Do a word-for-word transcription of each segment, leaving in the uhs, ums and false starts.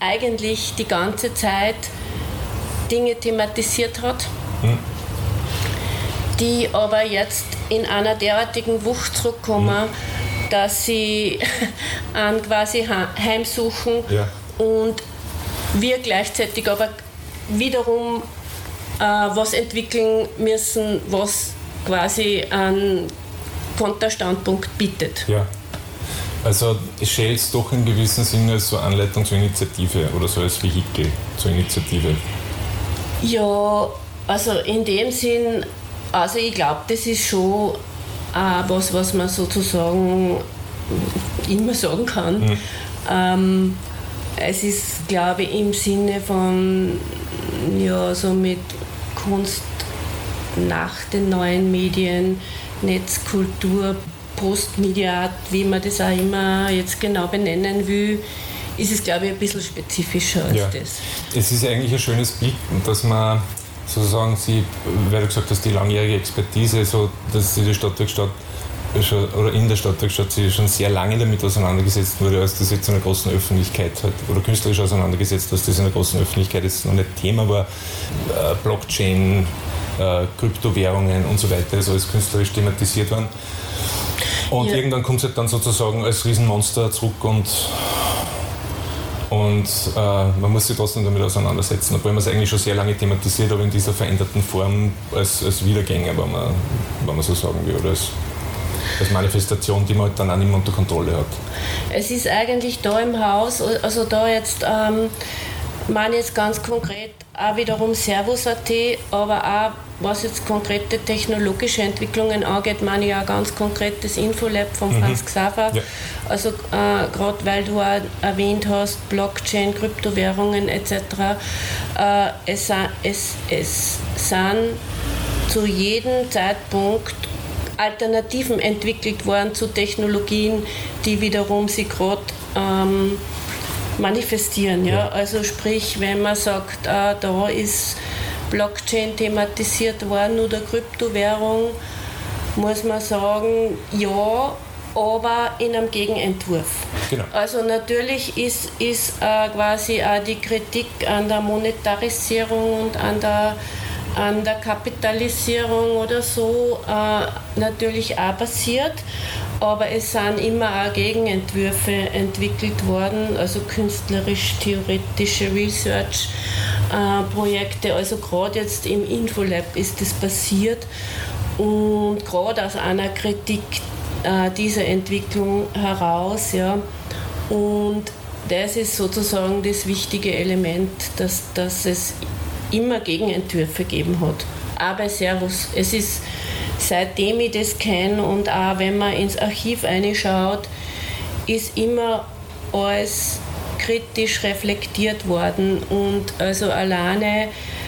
eigentlich die ganze Zeit Dinge thematisiert hat, hm. die aber jetzt in einer derartigen Wucht zurückkommen, hm. dass sie an quasi heimsuchen ja. und wir gleichzeitig aber wiederum äh, was entwickeln müssen, was quasi einen Konterstandpunkt bietet. Ja. Also ich stelle es doch in gewissem Sinne als so Anleitung zur Initiative oder so als Vehikel zur Initiative. Ja, also in dem Sinn, also ich glaube, das ist schon äh, was, was man sozusagen immer sagen kann. Mhm. Ähm, es ist, glaube ich, im Sinne von, ja, so mit Kunst nach den neuen Medien, Netzkultur, Postmediat, wie man das auch immer jetzt genau benennen will, ist es, glaube ich, ein bisschen spezifischer als ja. das. Es ist eigentlich ein schönes Bild, dass man sozusagen, Sie, weil du gesagt hast, die langjährige Expertise, so, dass sie die Stadtwerkstatt schon, oder in der Stadtwerkstatt sich schon sehr lange damit auseinandergesetzt wurde, als das jetzt in der großen Öffentlichkeit halt, oder künstlerisch auseinandergesetzt, dass das in der großen Öffentlichkeit jetzt noch nicht Thema war. Äh, Blockchain, äh, Kryptowährungen und so weiter, ist alles künstlerisch thematisiert worden. Und ja. irgendwann kommt es halt dann sozusagen als Riesenmonster zurück und, und äh, man muss sich trotzdem damit auseinandersetzen, obwohl man es eigentlich schon sehr lange thematisiert, aber in dieser veränderten Form als, als Wiedergänger, wenn man, wenn man so sagen will, oder als, als Manifestation, die man halt dann auch nicht mehr unter Kontrolle hat. Es ist eigentlich da im Haus, also da jetzt, ähm, meine jetzt ganz konkret auch wiederum Servus Punkt at, aber auch was jetzt konkrete technologische Entwicklungen angeht, meine ich auch ganz konkret das Infolab von mhm. Franz Xaver. Ja. Also äh, gerade weil du auch erwähnt hast, Blockchain, Kryptowährungen et cetera. Äh, es, es, es sind zu jedem Zeitpunkt Alternativen entwickelt worden zu Technologien, die wiederum sie gerade ähm, manifestieren. Ja? Ja. Also sprich, wenn man sagt, äh, da ist Blockchain thematisiert worden oder Kryptowährung, muss man sagen, ja, aber in einem Gegenentwurf. Genau. Also natürlich ist, ist äh, quasi auch die Kritik an der Monetarisierung und an der, an der Kapitalisierung oder so äh, natürlich auch passiert, aber es sind immer auch Gegenentwürfe entwickelt worden, also künstlerisch-theoretische Research Äh, Projekte, also gerade jetzt im Infolab ist das passiert und gerade aus einer Kritik äh, dieser Entwicklung heraus, ja, und das ist sozusagen das wichtige Element, dass, dass es immer Gegenentwürfe gegeben hat, auch bei Servus. Es ist, seitdem ich das kenne und auch wenn man ins Archiv reinschaut, ist immer alles kritisch reflektiert worden und also alleine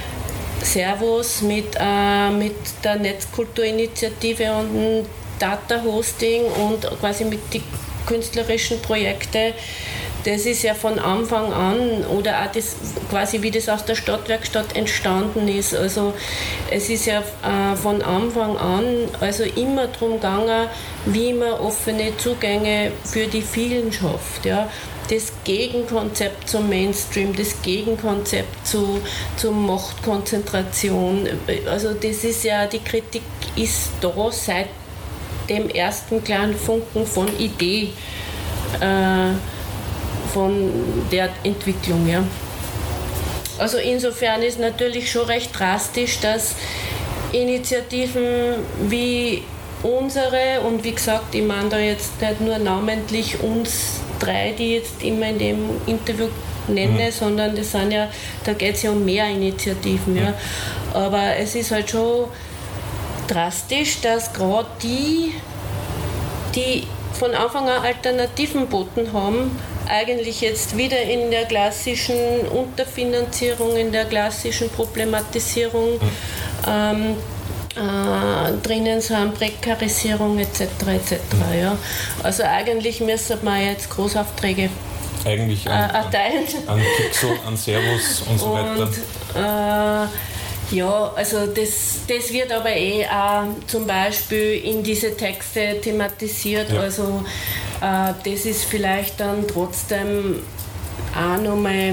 Servus mit, äh, mit der Netzkulturinitiative und dem Data Hosting und quasi mit den künstlerischen Projekten, das ist ja von Anfang an oder auch das, quasi wie das aus der Stadtwerkstatt entstanden ist. Also es ist ja äh, von Anfang an also immer darum gegangen, wie man offene Zugänge für die vielen schafft. Ja. Das Gegenkonzept zum Mainstream, das Gegenkonzept zu, zur Machtkonzentration. Also das ist ja, die Kritik ist da seit dem ersten kleinen Funken von Idee äh, von der Entwicklung. Ja. Also insofern ist natürlich schon recht drastisch, dass Initiativen wie unsere, und wie gesagt, ich meine da jetzt nicht nur namentlich uns drei, die ich jetzt immer in dem Interview nenne, mhm. sondern das sind ja, da geht es ja um mehr Initiativen. Ja. Aber es ist halt schon drastisch, dass gerade die, die von Anfang an Alternativen geboten haben, eigentlich jetzt wieder in der klassischen Unterfinanzierung, in der klassischen Problematisierung mhm. ähm, Äh, drinnen sind, Prekarisierung et cetera et cetera. Ja. Also eigentlich müsste man jetzt Großaufträge eigentlich an, äh, erteilen. An, an Pixel, an Servus und so weiter. Und, äh, ja, also das, das wird aber eh auch zum Beispiel in diese Texte thematisiert. Ja. Also äh, das ist vielleicht dann trotzdem auch nochmal